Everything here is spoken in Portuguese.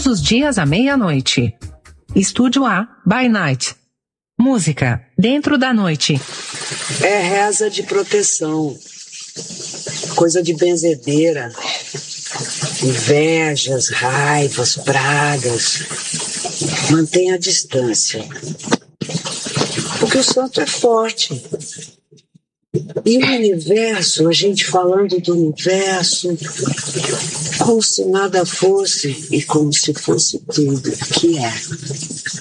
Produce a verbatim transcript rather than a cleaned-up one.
todos os dias à meia-noite. Estúdio A, by Night. Música dentro da noite. É reza de proteção, coisa de benzedeira, invejas, raivas, pragas. Mantenha a distância, porque o santo é forte. E o universo, a gente falando do universo, como se nada fosse e como se fosse tudo que é.